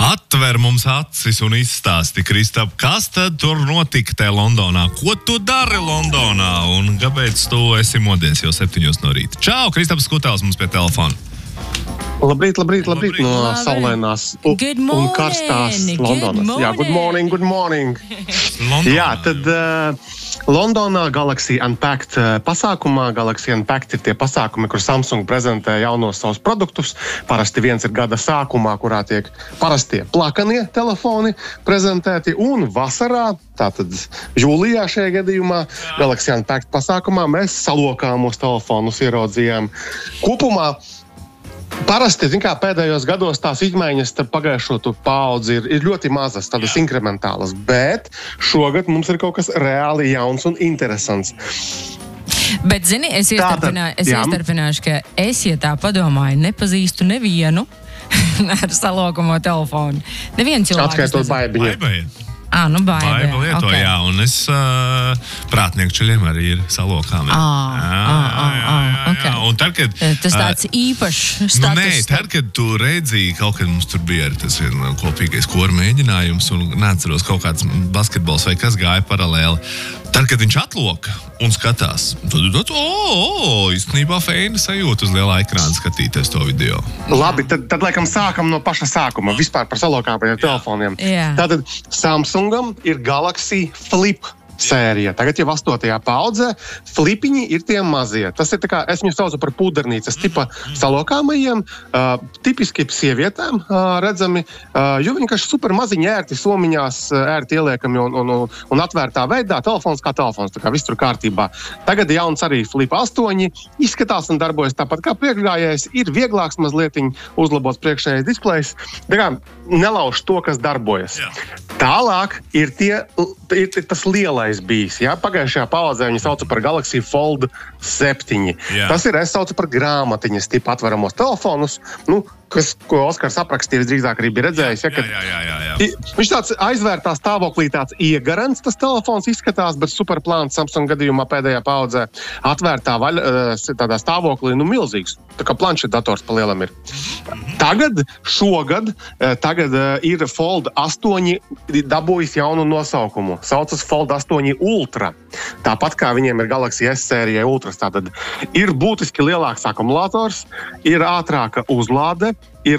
Atver mums acis un izstāsti, Kristap, kas tad tur notika te Londonā? Ko tu dari Londonā? Un kāpēc tu esi modies jau 7 no rīta? Čau, Kristaps Skutels mums pie telefona. Labrīt no saulēnās un karstās Londonas. Jā, good morning. Londonā. Jā, tad Londonā Galaxy Unpacked pasākumā. Galaxy Unpacked ir tie pasākumi, kur Samsung prezentē jaunos savus produktus. Parasti viens ir gada sākumā, kurā tiek parastie plakanie telefoni prezentēti. Un vasarā, tātad jūlijā šajā gadījumā, Galaxy Unpacked pasākumā mēs salokāmos telefonus ieraudzījām. Kopumā parasti, pēdējos gados tās izmaiņas starp pagājušo paudzi ir ļoti mazas, tādas inkrementālas, bet šogad mums ir kaut kas reāli jauns un interesants. Bet, zini, es iestarpināšu, ka es, ja tā padomāju, nepazīstu nevienu ar salokamo telefonu. Nevienu cilvēku. Atskaitot Baibiņu. Baiba lieto, okay. Jā, un es prātnieku ceļiem arī ir salokāmi. Okay. Un tad, kad... Tas tāds īpašs status. Nē, tad, kad tu redzīji, kaut kad mums tur bija tas kopīgais kora mēģinājums, un neatceros kaut kāds basketbols vai kas gāja paralēli. Tad, kad viņš atloka un skatās, tad īstenībā feina sajūta uz lielā ekrāna skatīties to video. Labi, tad laikam sākam no paša sākuma, vispār par salokāmajiem telefoniem. Jā. Tātad Samsungam ir Galaxy Flip sērija. Tagad jau 8. paudzē flipiņi ir tie mazie. Tas ir es viņu saucu par pūdernīcas tipa salokāmajiem, tipiski sievietēm redzami, jo viņi super maziņi ērti somiņās, ērti ieliekami un atvērtā veidā. Telefons kā telefons, viss tur kārtībā. Tagad jauns arī Flip 8, izskatās un darbojas tāpat kā priekšgājējs, ir vieglāks mazlietiņ, uzlabots priekšējais displejs. Nelauž to, kas darbojas. Jā. Tālāk ir tas lielais bijis. Jā? Pagājušajā paudzē viņi sauca par Galaxy Fold 7. Jā. Tas ir, es saucu par grāmatiņas tipu atveramos telefonus, ko Oskars aprakstīja, visdrīzāk arī bija redzējis. Jā. Viņš tāds aizvērtā stāvoklī, tāds iegarants tas telefons izskatās, bet superplāns Samsung gadījumā pēdējā paudzē atvērtā tādā stāvoklī, milzīgs. Tā kā planšetdators pa lielam ir. Šogad ir Fold 8 dabūjis jaunu nosaukumu. Saucas Fold 8 Ultra. Tāpat kā viņiem ir Galaxy S sērijai Ultras. Tātad ir būtiski lielāks akumulators, ir ātrāka uzlāde,